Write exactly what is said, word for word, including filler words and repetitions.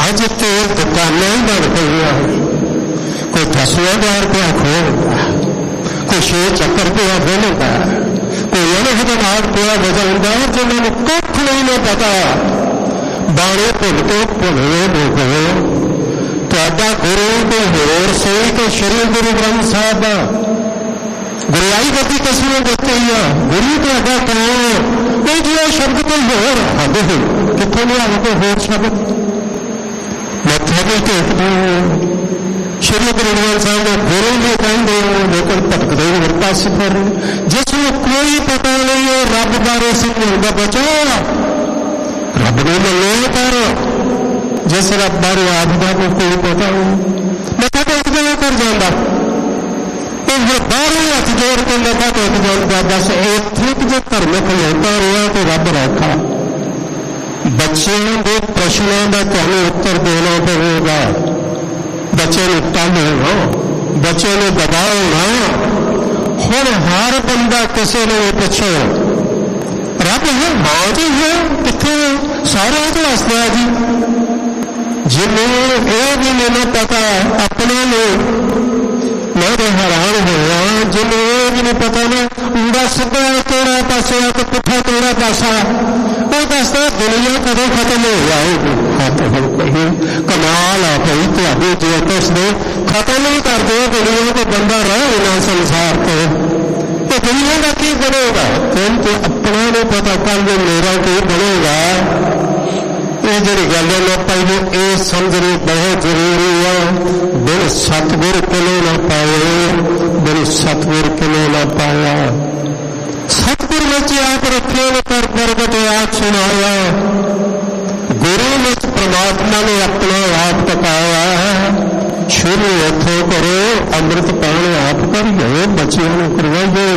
अज तो दुकाना ही बन गई, कोई दस हजार रुपया खोलता, कोई छे चक्कर रुपया बोलता, कोई अनख दिमाग रुपया बजाता, जिन्होंने कुछ नहीं ना पता। बाणे भुल तो भुले लोगो, तुहाडा गुरु कोई होर सही कि श्री गुरु ग्रंथ साहब का गुरुआई गति कसम दिती है। गुरु तुहाडा कौन? नहीं जी यह शब्द कोई होर हद हो, कितों लिया कोई होर शब्द? मत्था भी टेकते श्री गुरु ग्रंथ साहब के गुरु भी कहते हो, लेकिन भटकते होर पासे फिर जिसमें कोई पता नहीं है रब बारे समझाता बचा, रब ने मनो कर जिस रब बारे आप का कोई पता हो मत्था टेकते कर जाता, फिर बाहरों हथ जोड़ के मत्था टेक जाता। बस इतने जो धर्म खलोता रहा तो रब रखा। बच्चों के प्रश्नों का तुम्हें उत्तर देना पड़ेगा, बच्चे ने टालो ना, बच्चे ने दबाओ ना। हुण हर बंदा किसी ने पूछो रब है, हाँ जी है, कितने सारे तो हसदा जी, जिन्हें यह भी नहीं पता अपने में मैं तो हैरान होया, जिन्हें यह भी नहीं पता ना उंदा सीधा केड़ा पासा तो पुठा केड़ा पासा, वो दसदा दुनिया कदों खत्म हो जाएगी। हथ हम कही कमाल आ गई तुहाडी जे तुस दे खत्म नहीं कर दो दुनिया को, बंदा रहे ना संसार को, तो दुनिया का की बनेगा? किंतु अपना नहीं पता कल जो मेरा की बनेगा। ये जी गल है पहले ये समझनी बहुत जरूरी है। बिन सतगुर किलो ना पाए, बिन सतगुर किलो ना पाया। सतगुर में आप रखे कर प्रगट आप सुनाया, गुरु में परमात्मा ने अपना आप टकाया है। शुरू इथों करो, अमृत पान आप करिए, बच्चों को करवाइए,